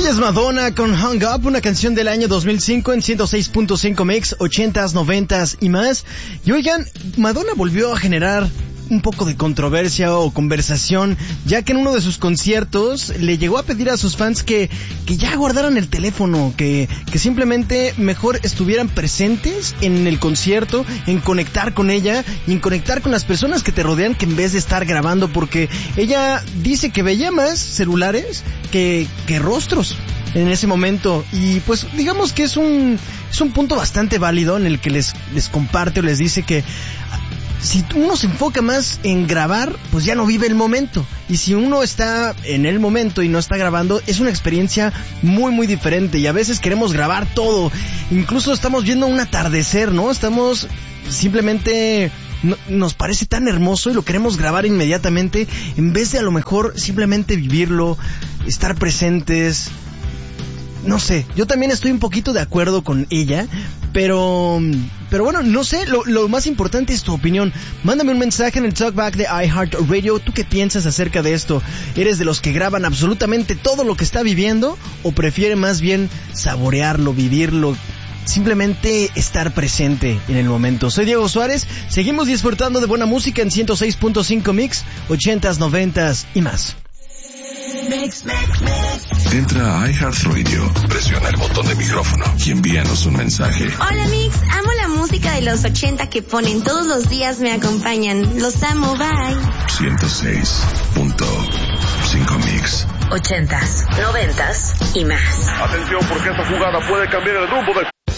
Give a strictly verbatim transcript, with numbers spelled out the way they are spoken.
Ella es Madonna con Hung Up, una canción del año dos mil cinco en ciento seis punto cinco Mix, ochentas, noventas y más. Y oigan, Madonna volvió a generar un poco de controversia o conversación, ya que en uno de sus conciertos le llegó a pedir a sus fans que, que ya guardaran el teléfono, que, que simplemente mejor estuvieran presentes en el concierto, en conectar con ella y en conectar con las personas que te rodean, que en vez de estar grabando, porque ella dice que veía más celulares que, que rostros en ese momento. Y pues digamos que es un, es un punto bastante válido en el que les, les comparte o les dice que si uno se enfoca más en grabar, pues ya no vive el momento. Y si uno está en el momento y no está grabando, es una experiencia muy muy diferente. Y a veces queremos grabar todo. Incluso estamos viendo un atardecer, ¿no? Estamos simplemente... No, nos parece tan hermoso y lo queremos grabar inmediatamente, en vez de a lo mejor simplemente vivirlo, estar presentes. No sé, yo también estoy un poquito de acuerdo con ella, pero pero bueno, no sé, lo, lo más importante es tu opinión. Mándame un mensaje en el Talkback de iHeartRadio. ¿Tú qué piensas acerca de esto? ¿Eres de los que graban absolutamente todo lo que está viviendo o prefiere más bien saborearlo, vivirlo, simplemente estar presente en el momento? Soy Diego Suárez, seguimos disfrutando de buena música en ciento seis punto cinco Mix, ochentas, noventas y más. Mix, mix, mix. Entra a iHeartRadio, presiona el botón de micrófono y envíanos un mensaje. Hola Mix, amo la música de los ochenta que ponen todos los días, me acompañan. Los amo, bye. ciento seis punto cinco Mix. Ochentas, noventas y más. Atención, porque esta jugada puede cambiar el rumbo de...